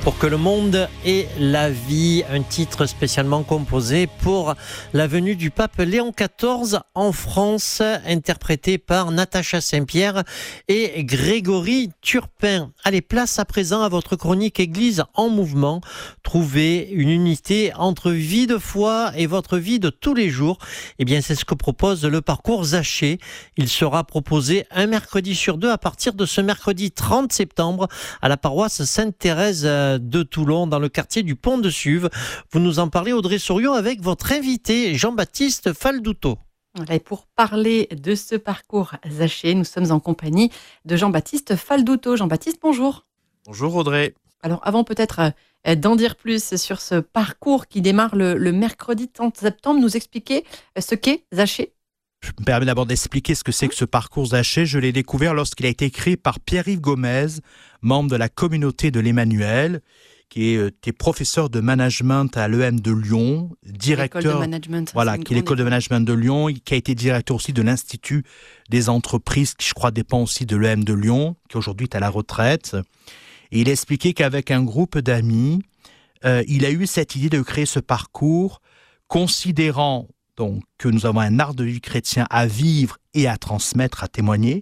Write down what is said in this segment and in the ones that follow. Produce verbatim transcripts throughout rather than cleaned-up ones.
Pour que le monde ait la vie, un titre spécialement composé pour la venue du pape Léon quatorze en France, interprété par Natacha Saint-Pierre et Grégory Turpin. Allez, place à présent à votre chronique Église en mouvement. Trouvez une unité entre vie de foi et votre vie de tous les jours. Eh bien, c'est ce que propose le parcours Zaché. Il sera proposé un mercredi sur deux à partir de ce mercredi trente septembre à la paroisse Sainte-Thérèse de Toulon, dans le quartier du Pont de Suve. Vous nous en parlez, Audrey Souriau, avec votre invité Jean-Baptiste Falduto. Et pour parler de ce parcours Zaché, nous sommes en compagnie de Jean-Baptiste Falduto. Jean-Baptiste, bonjour. Bonjour Audrey. Alors avant peut-être d'en dire plus sur ce parcours qui démarre le, le mercredi trente septembre, nous expliquer ce qu'est Zaché. Je me permets d'abord d'expliquer ce que c'est que ce parcours Zaché. Je l'ai découvert lorsqu'il a été créé par Pierre-Yves Gomez, membre de la communauté de l'Emmanuel, qui est professeur de management à l'E M de Lyon, directeur, l'école de management, voilà, qui est l'école de management de Lyon, qui a été directeur aussi de l'Institut des entreprises, qui je crois dépend aussi de l'E M de Lyon, qui aujourd'hui est à la retraite. Et il a expliqué qu'avec un groupe d'amis, euh, il a eu cette idée de créer ce parcours, considérant donc que nous avons un art de vie chrétien à vivre et à transmettre, à témoigner,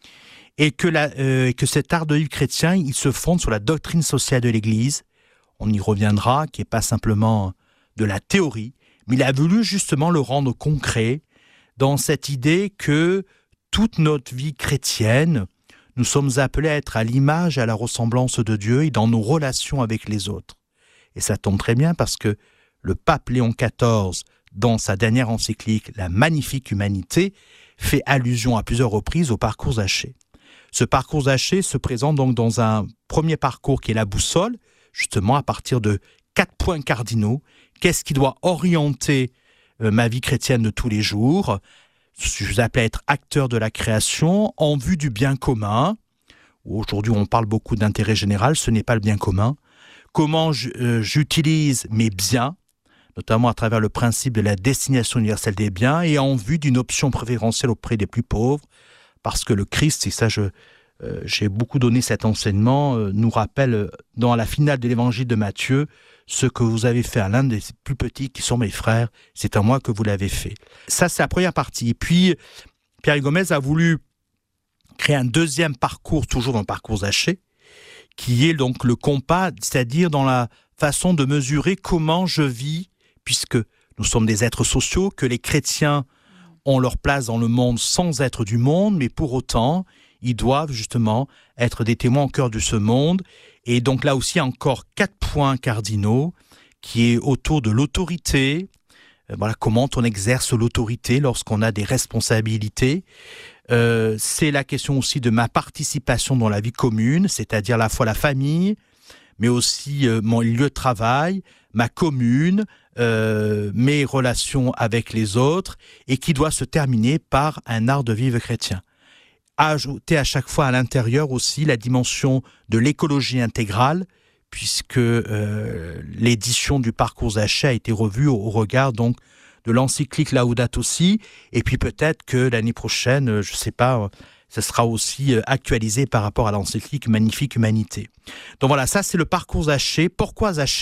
et que, la, euh, que cet art de vie chrétien, il se fonde sur la doctrine sociale de l'Église. On y reviendra, qui n'est pas simplement de la théorie, mais il a voulu justement le rendre concret dans cette idée que toute notre vie chrétienne, nous sommes appelés à être à l'image et à la ressemblance de Dieu et dans nos relations avec les autres. Et ça tombe très bien parce que le pape Léon quatorze, dans sa dernière encyclique, La Magnifique Humanité, fait allusion à plusieurs reprises au parcours Zaché. Ce parcours Zaché se présente donc dans un premier parcours qui est la boussole, justement à partir de quatre points cardinaux. Qu'est-ce qui doit orienter euh, ma vie chrétienne de tous les jours ? Je vous appelle à être acteur de la création en vue du bien commun. Aujourd'hui, on parle beaucoup d'intérêt général, ce n'est pas le bien commun. Comment j- euh, j'utilise mes biens, notamment à travers le principe de la destination universelle des biens, et en vue d'une option préférentielle auprès des plus pauvres, parce que le Christ, et ça je, euh, j'ai beaucoup donné cet enseignement, euh, nous rappelle euh, dans la finale de l'évangile de Matthieu, ce que vous avez fait à l'un des plus petits qui sont mes frères, c'est à moi que vous l'avez fait. Ça, c'est la première partie. Et puis, Pierre Gomez a voulu créer un deuxième parcours, toujours dans le parcours Zaché, qui est donc le compas, c'est-à-dire dans la façon de mesurer comment je vis, puisque nous sommes des êtres sociaux, que les chrétiens ont leur place dans le monde sans être du monde, mais pour autant, ils doivent justement être des témoins au cœur de ce monde. Et donc là aussi, encore quatre points cardinaux, qui est autour de l'autorité. Euh, voilà, comment on exerce l'autorité lorsqu'on a des responsabilités. Euh, c'est la question aussi de ma participation dans la vie commune, c'est-à-dire à la fois la famille, mais aussi euh, mon lieu de travail, ma commune, euh, mes relations avec les autres, et qui doit se terminer par un art de vivre chrétien. Ajouter à chaque fois à l'intérieur aussi la dimension de l'écologie intégrale, puisque euh, l'édition du parcours Zaché a été revue au, au regard donc de l'encyclique Laudato Si, et puis peut-être que l'année prochaine, je ne sais pas, ça sera aussi actualisé par rapport à l'encyclique Magnifique Humanité. Donc voilà, ça c'est le parcours Zaché. Pourquoi Zaché ?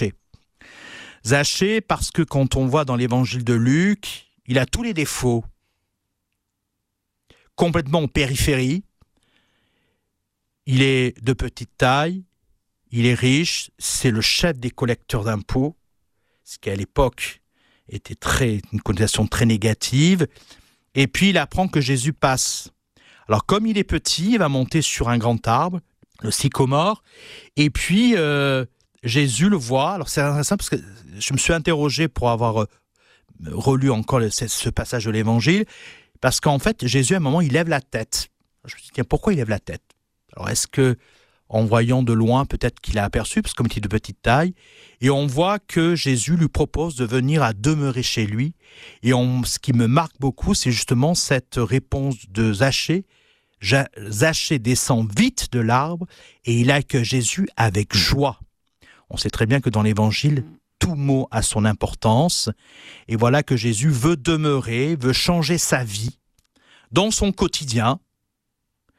Zaché parce que quand on voit dans l'évangile de Luc, il a tous les défauts, complètement en périphérie, il est de petite taille, il est riche, c'est le chef des collecteurs d'impôts, ce qui à l'époque était très, une connotation très négative, et puis il apprend que Jésus passe. Alors comme il est petit, il va monter sur un grand arbre, le sycomore, et puis euh, Jésus le voit. Alors c'est intéressant parce que je me suis interrogé pour avoir euh, relu encore le, ce passage de l'Évangile, parce qu'en fait, Jésus, à un moment, il lève la tête. Je me suis dit, tiens, pourquoi il lève la tête ? Alors, est-ce que, en voyant de loin, peut-être qu'il a aperçu, parce que comme il était de petite taille, et on voit que Jésus lui propose de venir à demeurer chez lui. Et on, ce qui me marque beaucoup, c'est justement cette réponse de Zaché. Zaché descend vite de l'arbre et il accueille Jésus avec joie. On sait très bien que dans l'Évangile, tout mot a son importance. Et voilà que Jésus veut demeurer, veut changer sa vie dans son quotidien.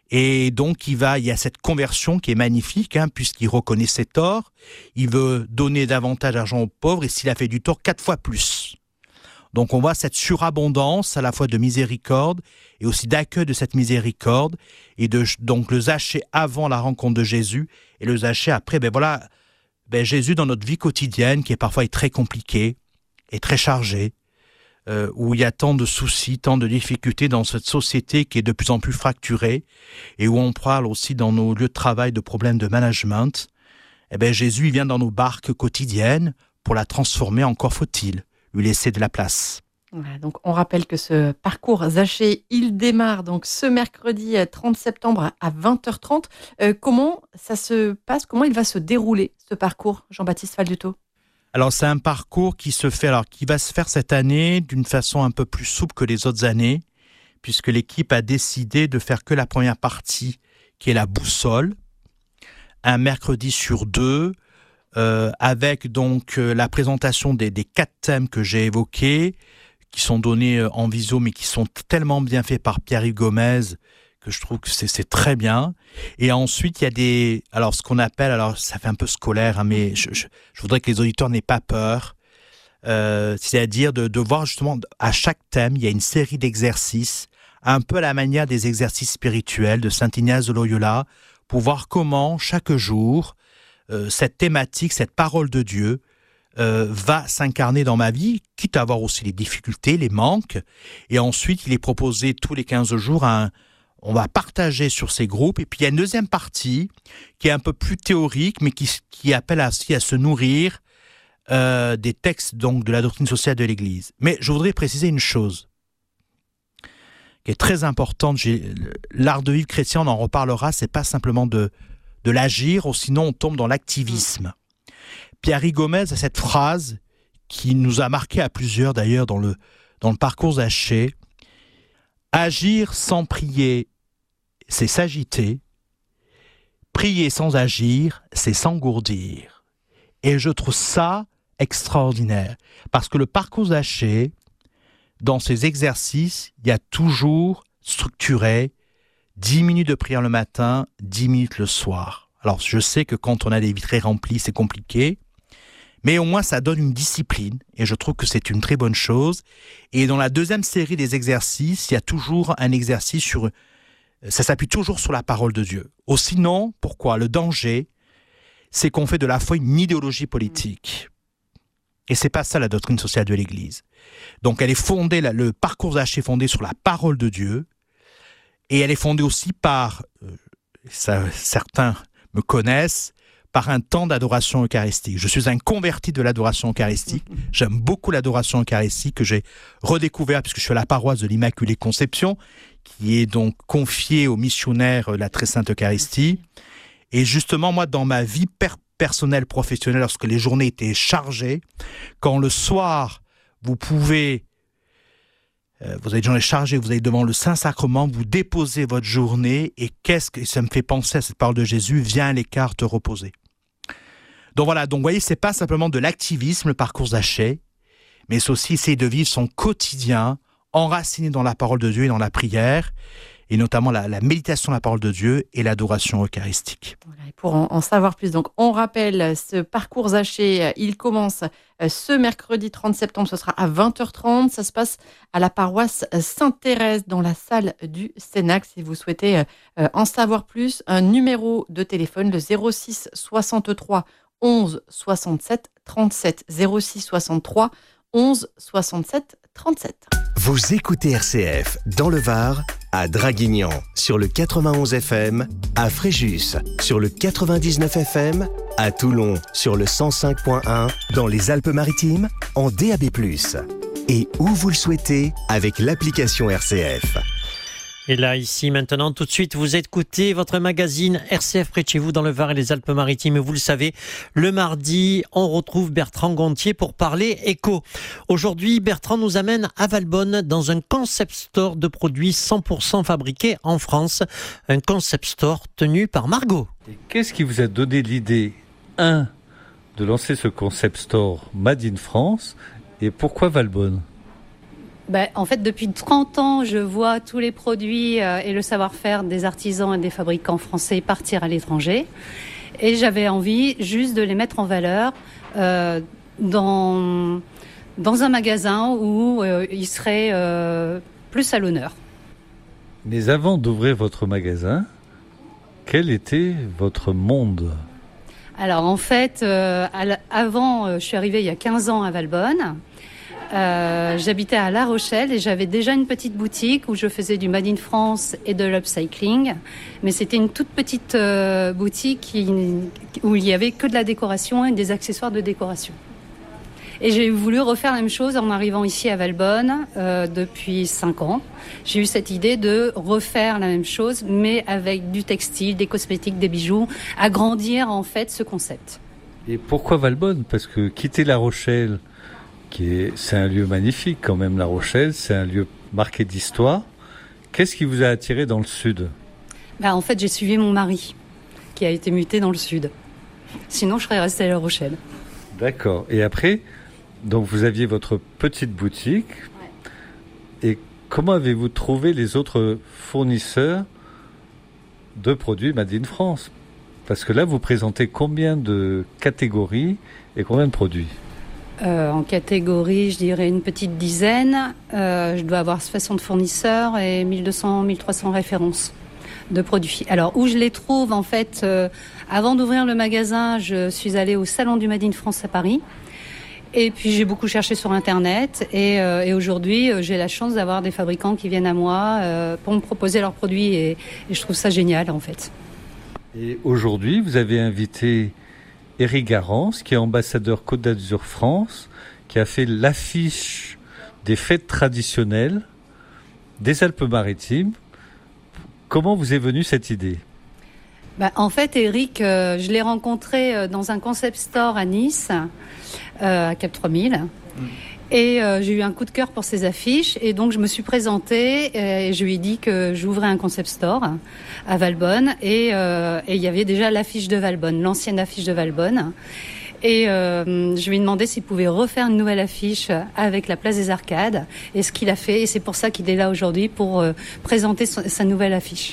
Et donc, il va, il y a cette conversion qui est magnifique, hein, puisqu'il reconnaît ses torts. Il veut donner davantage d'argent aux pauvres, et s'il a fait du tort, quatre fois plus. Donc, on voit cette surabondance à la fois de miséricorde et aussi d'accueil de cette miséricorde. Et de, donc, le Zachée avant la rencontre de Jésus et le Zachée après. Ben voilà, ben Jésus dans notre vie quotidienne, qui est parfois est très compliquée et très chargée, Euh, où il y a tant de soucis, tant de difficultés dans cette société qui est de plus en plus fracturée et où on parle aussi dans nos lieux de travail de problèmes de management, eh bien Jésus il vient dans nos barques quotidiennes pour la transformer, encore faut-il lui laisser de la place. Voilà, donc on rappelle que ce parcours Zachée, il démarre donc ce mercredi trente septembre à vingt heures trente. Euh, comment ça se passe? Comment il va se dérouler ce parcours, Jean-Baptiste Falduto? Alors, c'est un parcours qui se fait, alors qui va se faire cette année d'une façon un peu plus souple que les autres années, puisque l'équipe a décidé de faire que la première partie, qui est la boussole, un mercredi sur deux, euh, avec donc euh, la présentation des, des quatre thèmes que j'ai évoqués, qui sont donnés euh, en visio, mais qui sont tellement bien faits par Pierre-Yves Gomez, que je trouve que c'est, c'est très bien. Et ensuite, il y a des... Alors, ce qu'on appelle... Alors, ça fait un peu scolaire, hein, mais je, je, je voudrais que les auditeurs n'aient pas peur. Euh, c'est-à-dire de, de voir justement, à chaque thème, il y a une série d'exercices, un peu à la manière des exercices spirituels de Saint Ignace de Loyola, pour voir comment, chaque jour, euh, cette thématique, cette parole de Dieu, euh, va s'incarner dans ma vie, quitte à avoir aussi les difficultés, les manques. Et ensuite, il est proposé tous les quinze jours un... On va partager sur ces groupes. Et puis, il y a une deuxième partie qui est un peu plus théorique, mais qui, qui appelle aussi à se nourrir euh, des textes donc, de la doctrine sociale de l'Église. Mais je voudrais préciser une chose qui est très importante. J'ai, l'art de vivre chrétien, on en reparlera, c'est pas simplement de, de l'agir, ou sinon on tombe dans l'activisme. Pierre-Yves Gomez a cette phrase qui nous a marqué à plusieurs, d'ailleurs, dans le, dans le parcours Zachée. Agir sans prier, c'est s'agiter. Prier sans agir, c'est s'engourdir. Et je trouve ça extraordinaire. Parce que le parcours Zachée, dans ses exercices, il y a toujours structuré dix minutes de prière le matin, dix minutes le soir. Alors, je sais que quand on a des vies très remplies, c'est compliqué. Mais au moins, ça donne une discipline, et je trouve que c'est une très bonne chose. Et dans la deuxième série des exercices, il y a toujours un exercice sur... Ça s'appuie toujours sur la parole de Dieu. Ou sinon, pourquoi? Le danger, c'est qu'on fait de la foi une idéologie politique. Et c'est pas ça la doctrine sociale de l'Église. Donc, elle est fondée, le parcours Zachée est fondé sur la parole de Dieu, et elle est fondée aussi par, euh, ça, certains me connaissent, par un temps d'adoration eucharistique. Je suis un converti de l'adoration eucharistique. J'aime beaucoup l'adoration eucharistique que j'ai redécouvert puisque je suis à la paroisse de l'Immaculée Conception, qui est donc confiée aux missionnaires de la Très Sainte Eucharistie. Et justement, moi, dans ma vie per- personnelle, professionnelle, lorsque les journées étaient chargées, quand le soir, vous pouvez... Euh, vous avez des journées chargées, vous allez devant le Saint-Sacrement, vous déposez votre journée, et qu'est-ce que ça me fait penser à cette parole de Jésus, viens à l'écart te reposer. Donc voilà, donc vous voyez, c'est pas simplement de l'activisme, le parcours Zachée, mais c'est aussi essayer de vivre son quotidien, enraciné dans la parole de Dieu et dans la prière, et notamment la, la méditation de la parole de Dieu et l'adoration eucharistique. Voilà, et pour en, en savoir plus, donc on rappelle ce parcours Zachée, il commence ce mercredi trente septembre, ce sera à vingt heures trente, ça se passe à la paroisse Sainte-Thérèse dans la salle du Cénac. Si vous souhaitez en savoir plus, un numéro de téléphone, le zéro six soixante-trois onze soixante-sept trente-sept, zéro six soixante-trois onze soixante-sept trente-sept. Vous écoutez R C F dans le Var, à Draguignan sur le quatre-vingt-onze F M, à Fréjus sur le quatre-vingt-dix-neuf F M, à Toulon sur le cent cinq point un, dans les Alpes-Maritimes en D A B plus, et où vous le souhaitez avec l'application R C F. Et là, ici, maintenant, tout de suite, vous écoutez votre magazine R C F près de chez vous dans le Var et les Alpes-Maritimes. Vous le savez, le mardi, on retrouve Bertrand Gontier pour parler éco. Aujourd'hui, Bertrand nous amène à Valbonne dans un concept store de produits cent pour cent fabriqués en France. Un concept store tenu par Margot. Et qu'est-ce qui vous a donné l'idée, un, de lancer ce concept store Made in France, et pourquoi Valbonne ? Ben, en fait, depuis trente ans, je vois tous les produits euh, et le savoir-faire des artisans et des fabricants français partir à l'étranger. Et j'avais envie juste de les mettre en valeur euh, dans, dans un magasin où euh, ils seraient euh, plus à l'honneur. Mais avant d'ouvrir votre magasin, quel était votre monde ? Alors en fait, euh, avant, euh, je suis arrivée il y a quinze ans à Valbonne. Euh, j'habitais à La Rochelle et j'avais déjà une petite boutique où je faisais du Made in France et de l'upcycling. Mais c'était une toute petite euh, boutique qui, où il y avait que de la décoration et des accessoires de décoration. Et j'ai voulu refaire la même chose en arrivant ici à Valbonne euh, depuis cinq ans. J'ai eu cette idée de refaire la même chose, mais avec du textile, des cosmétiques, des bijoux, agrandir en fait ce concept. Et pourquoi Valbonne ? Parce que quitter La Rochelle, qui est, c'est un lieu magnifique quand même, La Rochelle, c'est un lieu marqué d'histoire. Qu'est-ce qui vous a attiré dans le sud ? Bah, en fait, j'ai suivi mon mari, qui a été muté dans le sud. Sinon, je serais restée à La Rochelle. D'accord. Et après, donc vous aviez votre petite boutique. Ouais. Et comment avez-vous trouvé les autres fournisseurs de produits Made in France ? Parce que là, vous présentez combien de catégories et combien de produits ? Euh, en catégorie, je dirais une petite dizaine. Euh, je dois avoir soixante de fournisseurs et mille deux cents, mille trois cents références de produits. Alors, où je les trouve, en fait, euh, avant d'ouvrir le magasin, je suis allée au Salon du Made in France à Paris. Et puis, j'ai beaucoup cherché sur Internet. Et, euh, et aujourd'hui, euh, j'ai la chance d'avoir des fabricants qui viennent à moi euh, pour me proposer leurs produits. Et, et je trouve ça génial, en fait. Et aujourd'hui, vous avez invité Éric Garance, qui est ambassadeur Côte d'Azur France, qui a fait l'affiche des fêtes traditionnelles des Alpes-Maritimes. Comment vous est venue cette idée ? Bah, en fait, Éric, euh, je l'ai rencontré euh, dans un concept store à Nice, euh, à Cap trois mille. Mmh. Et euh, j'ai eu un coup de cœur pour ses affiches. Et donc, je me suis présentée et je lui ai dit que j'ouvrais un concept store à Valbonne. Et euh, et il y avait déjà l'affiche de Valbonne, l'ancienne affiche de Valbonne. Et euh, je lui ai demandé s'il pouvait refaire une nouvelle affiche avec la place des Arcades. Et ce qu'il a fait. Et c'est pour ça qu'il est là aujourd'hui pour euh, présenter son, sa nouvelle affiche.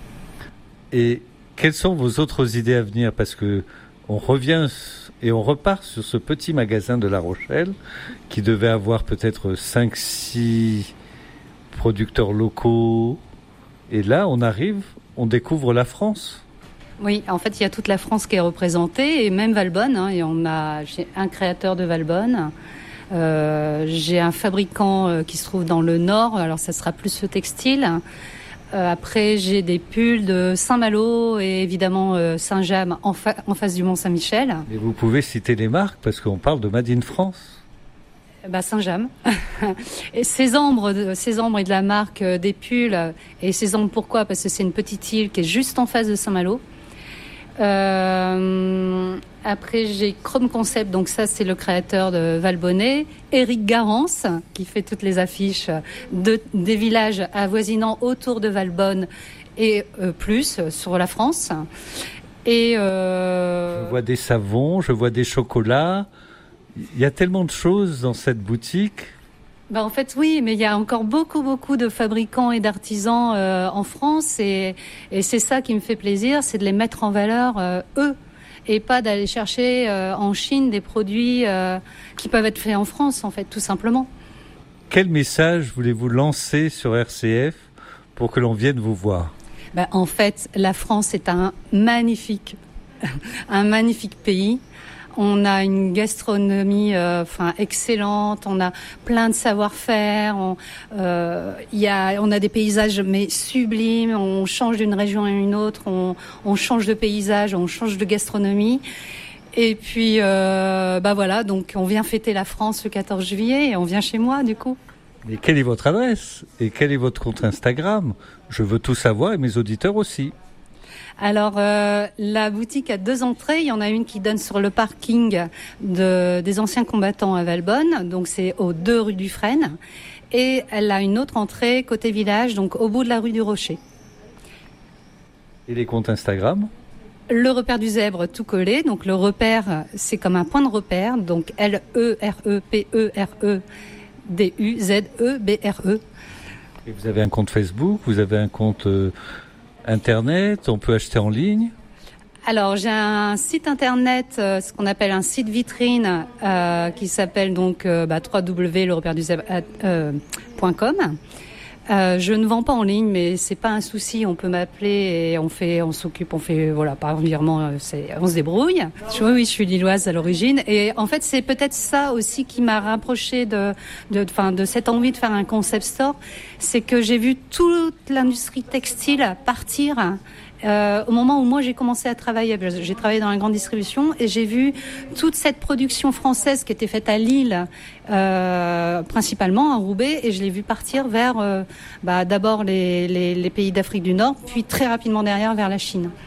Et quelles sont vos autres idées à venir ? Parce que on revient et on repart sur ce petit magasin de La Rochelle qui devait avoir peut-être cinq six producteurs locaux. Et là, on arrive, on découvre la France. Oui, en fait, il y a toute la France qui est représentée et même Valbonne. Hein, et on a, j'ai un créateur de Valbonne. Euh, j'ai un fabricant euh, qui se trouve dans le Nord. Alors, ça sera plus le textile. Euh, après, j'ai des pulls de Saint-Malo et évidemment euh, Saint-James en, fa- en face du Mont-Saint-Michel. Et vous pouvez citer les marques parce qu'on parle de Made in France. Bah, Saint-James. Et Cézambre, Cézambre est de la marque euh, des pulls. Et Cézambre, pourquoi ? Parce que c'est une petite île qui est juste en face de Saint-Malo. Euh, après, j'ai Chrome Concept, donc ça, c'est le créateur de Valbonnet. Éric Garance, qui fait toutes les affiches de, des villages avoisinants autour de Valbonne et euh, plus sur la France. Et euh... Je vois des savons, je vois des chocolats. Il y a tellement de choses dans cette boutique. Ben en fait, oui, mais il y a encore beaucoup, beaucoup de fabricants et d'artisans euh, en France. Et, et c'est ça qui me fait plaisir, c'est de les mettre en valeur, euh, eux. Et pas d'aller chercher euh, en Chine des produits euh, qui peuvent être faits en France, en fait, tout simplement. Quel message voulez-vous lancer sur R C F pour que l'on vienne vous voir ? Ben, en fait, la France est un magnifique, un magnifique pays. On a une gastronomie euh, enfin, excellente, on a plein de savoir-faire, on, euh, y a, on a des paysages mais sublimes, on change d'une région à une autre, on, on change de paysage, on change de gastronomie. Et puis, euh, bah voilà, donc on vient fêter la France le quatorze juillet et on vient chez moi du coup. Et quelle est votre adresse ? Et quel est votre compte Instagram ? Je veux tout savoir et mes auditeurs aussi. Alors, euh, la boutique a deux entrées. Il y en a une qui donne sur le parking de, des anciens combattants à Valbonne. Donc, c'est aux deux rue du Frêne. Et elle a une autre entrée côté village, donc au bout de la rue du Rocher. Et les comptes Instagram ? Le repère du zèbre tout collé. Donc, le repère, c'est comme un point de repère. Donc, L E R E P E R E D U Z E B R E. Et vous avez un compte Facebook, vous avez un compte euh, Internet, on peut acheter en ligne? Alors, j'ai un site internet, euh, ce qu'on appelle un site vitrine, euh, qui s'appelle donc euh, bah, w w w point le repère du zèbre point com. Euh, je ne vends pas en ligne, mais c'est pas un souci. On peut m'appeler et on fait, on s'occupe, on fait, voilà, par virement, c'est, on se débrouille. Oui, oui, je suis lilloise à l'origine, et en fait, c'est peut-être ça aussi qui m'a rapproché de, de, enfin, de cette envie de faire un concept store, c'est que j'ai vu toute l'industrie textile partir. Euh, au moment où moi j'ai commencé à travailler, j'ai travaillé dans la grande distribution et j'ai vu toute cette production française qui était faite à Lille, euh, principalement à Roubaix, et je l'ai vu partir vers euh, bah, d'abord les, les, les pays d'Afrique du Nord, puis très rapidement derrière vers la Chine.